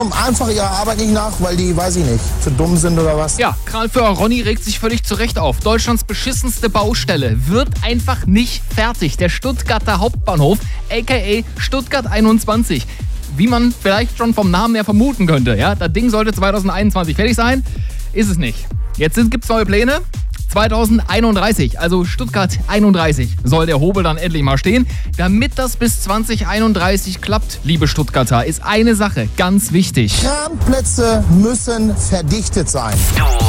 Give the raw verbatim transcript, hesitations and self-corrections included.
einfach ihrer Arbeit nicht nach, weil die, weiß ich nicht, zu dumm sind oder was. Ja, Kranführer Ronny regt sich völlig zu Recht auf. Deutschlands beschissenste Baustelle wird einfach nicht fertig. Der Stuttgarter Hauptbahnhof, aka Stuttgart einundzwanzig. Wie man vielleicht schon vom Namen her vermuten könnte. Ja, das Ding sollte zwanzig einundzwanzig fertig sein, ist es nicht. Jetzt gibt es neue Pläne. zwanzig einunddreißig, also Stuttgart einunddreißig, soll der Hobel dann endlich mal stehen. Damit das bis zwanzig einunddreißig klappt, liebe Stuttgarter, ist eine Sache ganz wichtig. Kranplätze müssen verdichtet sein. Du